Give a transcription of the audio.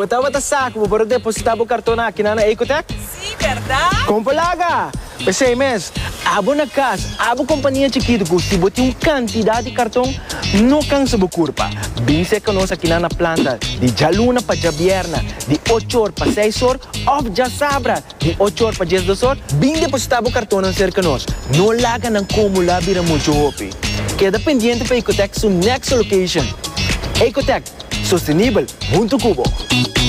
botava saco, para depositar o cartão aqui na Ecotec? Sim, verdade? Compalaga! Pensei, mas, abo na casa, abo companhia chiquita, se botar uma quantidade de cartão, não cansa a curva. Bem se que nós aqui na planta, de jaluna para jabierna, de 8 horas para 6 horas, ou já sabra, de 8 horas para 10 horas, bem depositar o cartão cerca de nós. Não laga não como lá vira muito hopi. Queda pendiente para Ecotec, sua next location. Ecotec, sustentável, muito cubo.